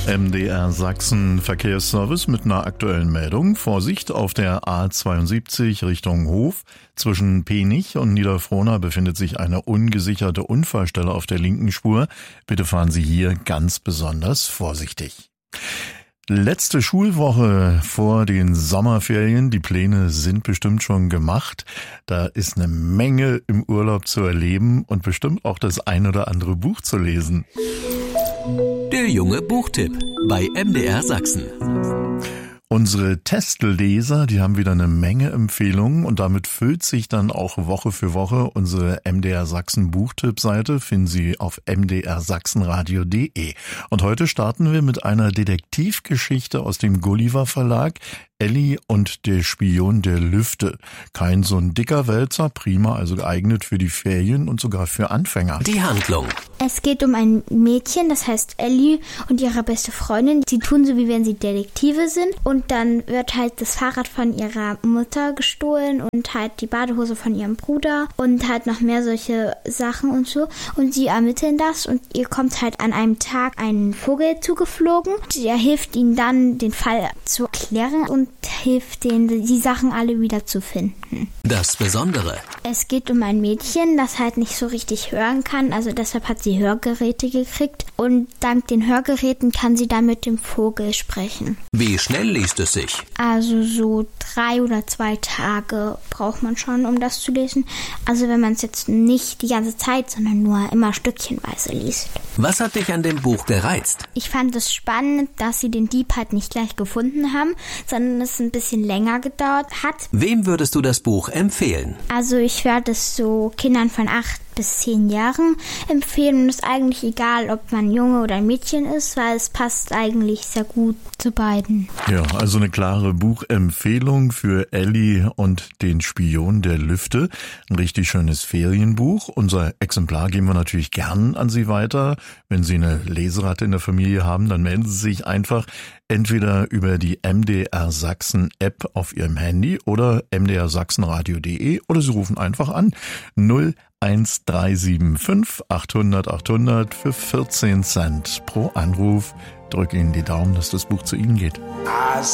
MDR Sachsen Verkehrsservice mit einer aktuellen Meldung. Vorsicht, auf der A72 Richtung Hof. Zwischen Penich und Niederfrohna befindet sich eine ungesicherte Unfallstelle auf der linken Spur. Bitte fahren Sie hier ganz besonders vorsichtig. Letzte Schulwoche vor den Sommerferien. Die Pläne sind bestimmt schon gemacht. Da ist eine Menge im Urlaub zu erleben und bestimmt auch das ein oder andere Buch zu lesen. Der junge Buchtipp bei MDR Sachsen. Unsere Testleser, die haben wieder eine Menge Empfehlungen und damit füllt sich dann auch Woche für Woche unsere MDR Sachsen Buchtipp-Seite, finden Sie auf mdrsachsenradio.de. Und heute starten wir mit einer Detektivgeschichte aus dem Gulliver Verlag, Elli und der Spion der Lüfte. Kein so ein dicker Wälzer, prima, also geeignet für die Ferien und sogar für Anfänger. Die Handlung. Es geht um ein Mädchen, das heißt Elli, und ihre beste Freundin. Sie tun so, wie wenn sie Detektive sind. Und dann wird halt das Fahrrad von ihrer Mutter gestohlen und halt die Badehose von ihrem Bruder und halt noch mehr solche Sachen und so. Und sie ermitteln das und ihr kommt halt an einem Tag ein Vogel zugeflogen. Der hilft ihnen dann, den Fall zu klären und hilft denen, die Sachen alle wieder zu finden. Das Besondere. Es geht um ein Mädchen, das halt nicht so richtig hören kann, also deshalb hat sie Hörgeräte gekriegt und dank den Hörgeräten kann sie dann mit dem Vogel sprechen. Wie schnell liest es sich? Also so 3 oder 2 Tage braucht man schon, um das zu lesen. Also wenn man es jetzt nicht die ganze Zeit, sondern nur immer stückchenweise liest. Was hat dich an dem Buch gereizt? Ich fand es spannend, dass sie den Dieb halt nicht gleich gefunden haben, sondern es ein bisschen länger gedauert hat. Wem würdest du das Buch empfehlen? Also ich werde es so Kindern von 8 bis 10 Jahren empfehlen. Und es ist eigentlich egal, ob man Junge oder Mädchen ist, weil es passt eigentlich sehr gut zu beiden. Ja, also eine klare Buchempfehlung für Elli und den Spion der Lüfte. Ein richtig schönes Ferienbuch. Unser Exemplar geben wir natürlich gern an Sie weiter. Wenn Sie eine Leseratte in der Familie haben, dann melden Sie sich einfach entweder über die MDR Sachsen App auf Ihrem Handy oder mdrsachsenradio.de oder Sie rufen einfach an 01375 800 800 für 14 Cent pro Anruf. Drück Ihnen die Daumen, dass das Buch zu Ihnen geht.